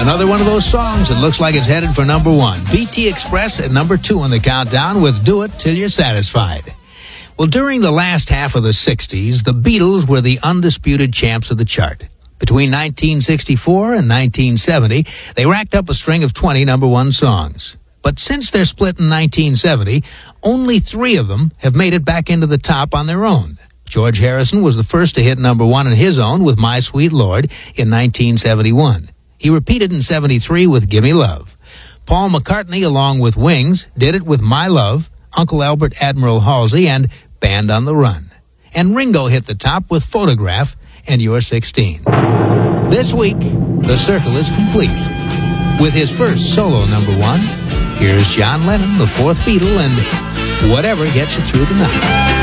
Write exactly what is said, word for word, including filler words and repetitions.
Another one of those songs that looks like it's headed for number one. B T Express at number two on the countdown with Do It Till You're Satisfied. Well, during the last half of the sixties, the Beatles were the undisputed champs of the chart. Between nineteen sixty-four and nineteen seventy, they racked up a string of twenty number one songs. But since their split in nineteen seventy, only three of them have made it back into the top on their own. George Harrison was the first to hit number one on his own with My Sweet Lord in nineteen seventy-one. He repeated in seventy-three with Gimme Love. Paul McCartney, along with Wings, did it with My Love, Uncle Albert Admiral Halsey, and Band on the Run. And Ringo hit the top with Photograph and You're sixteen. This week, the circle is complete. With his first solo number one, here's John Lennon, the fourth Beatle, and Whatever Gets You Through the Night.